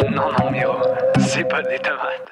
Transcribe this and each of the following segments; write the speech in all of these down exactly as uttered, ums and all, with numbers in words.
Non, non, Miro, c'est pas des tomates.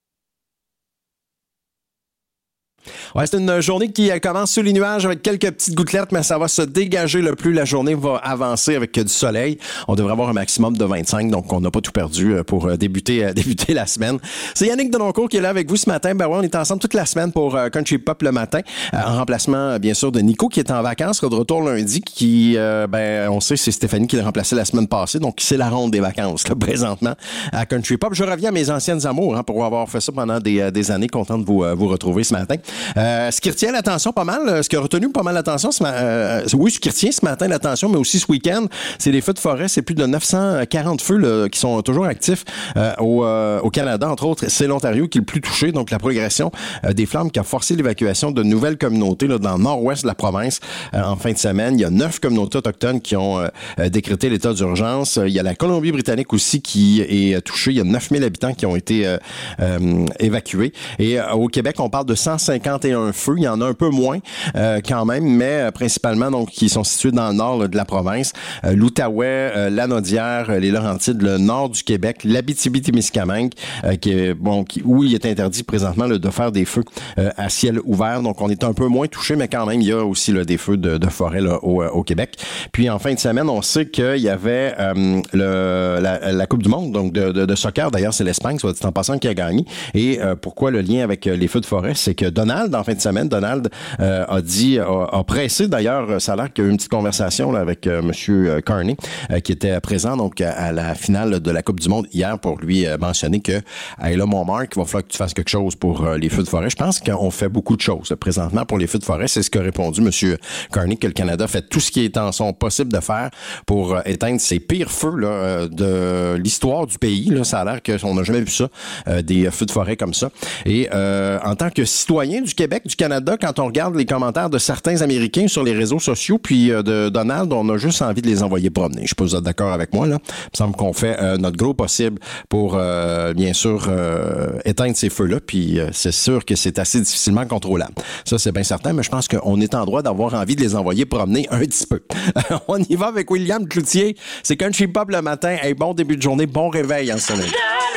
Ouais, c'est une journée qui commence sous les nuages avec quelques petites gouttelettes, mais ça va se dégager le plus. La journée va avancer avec du soleil. On devrait avoir un maximum de vingt-cinq, donc on n'a pas tout perdu pour débuter débuter la semaine. C'est Yannick Denoncourt qui est là avec vous ce matin. Ben ouais, on est ensemble toute la semaine pour Country Pop le matin, en remplacement bien sûr de Nico qui est en vacances, sera de retour lundi. Qui, euh, ben, on sait, c'est Stéphanie qui l'a remplacé la semaine passée, donc c'est la ronde des vacances là, présentement à Country Pop. Je reviens à mes anciennes amours hein, pour avoir fait ça pendant des, des années. Content de vous vous retrouver ce matin. Euh, ce qui retient l'attention pas mal, ce qui a retenu pas mal l'attention, ce ma- euh, oui, ce qui retient ce matin l'attention, mais aussi ce week-end, c'est les feux de forêt. C'est plus de neuf cent quarante feux là, qui sont toujours actifs euh, au, euh, au Canada. Entre autres, c'est l'Ontario qui est le plus touché. Donc, la progression euh, des flammes qui a forcé l'évacuation de nouvelles communautés là, dans le nord-ouest de la province euh, en fin de semaine. Il y a neuf communautés autochtones qui ont euh, décrété l'état d'urgence. Il y a la Colombie-Britannique aussi qui est touchée. Il y a neuf mille habitants qui ont été euh, euh, évacués. Et euh, au Québec, on parle de cent cinquante et un feux. Il y en a un peu moins euh, quand même, mais euh, principalement donc qui sont situés dans le nord là, de la province. Euh, L'Outaouais, euh, Lanaudière, euh, les Laurentides, le nord du Québec, l'Abitibi-Témiscamingue, euh, qui est bon, qui, où il est interdit présentement là, de faire des feux euh, à ciel ouvert. Donc on est un peu moins touché, mais quand même il y a aussi là, des feux de, de forêt là, au, au Québec. Puis en fin de semaine, on sait qu'il y avait euh, le, la, la Coupe du Monde, donc de, de, de soccer. D'ailleurs, c'est l'Espagne, soit dit en passant, qui a gagné. Et euh, pourquoi le lien avec les feux de forêt, c'est que Donald, en fin de semaine, Donald euh, a dit, a, a pressé d'ailleurs, ça a l'air qu'il y a eu une petite conversation là, avec euh, Monsieur Carney, euh, qui était présent donc à la finale de la Coupe du Monde hier pour lui euh, mentionner que hey, là, mon Marc, il va falloir que tu fasses quelque chose pour euh, les feux de forêt. Je pense qu'on fait beaucoup de choses là, présentement pour les feux de forêt. C'est ce qu'a répondu Monsieur Carney, que le Canada fait tout ce qui est en son possible de faire pour euh, éteindre ces pires feux là, euh, de l'histoire du pays. Là. Ça a l'air qu'on n'a jamais vu ça, euh, des feux de forêt comme ça. Et euh, en tant que citoyen du Québec, du Canada, quand on regarde les commentaires de certains Américains sur les réseaux sociaux, puis euh, de Donald, on a juste envie de les envoyer promener. Je sais pas si vous êtes d'accord avec moi, là. Il me semble qu'on fait euh, notre gros possible pour, euh, bien sûr, euh, éteindre ces feux-là, puis euh, c'est sûr que c'est assez difficilement contrôlable. Ça, c'est bien certain, mais je pense qu'on est en droit d'avoir envie de les envoyer promener un petit peu. On y va avec William Cloutier. C'est Country Pop le matin. Hey, bon début de journée, bon réveil en ce moment.